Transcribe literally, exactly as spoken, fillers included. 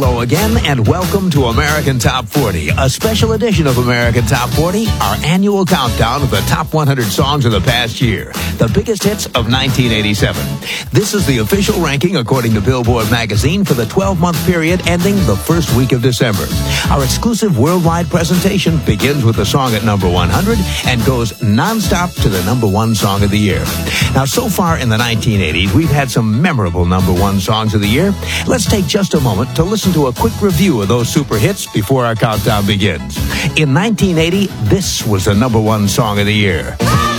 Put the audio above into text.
Hello again, and welcome to American Top forty, a special edition of American Top forty, our annual countdown of the top one hundred songs of the past year, the biggest hits of nineteen eighty-seven. This is the official ranking according to Billboard magazine for the twelve-month period ending the first week of December. Our exclusive worldwide presentation begins with the song at number one hundred and goes nonstop to the number one song of the year. Now, so far in the nineteen eighties, we've had some memorable number one songs of the year. Let's take just a moment to listen to a quick review of those super hits before our countdown begins. In nineteen eighty, this was the number one song of the year.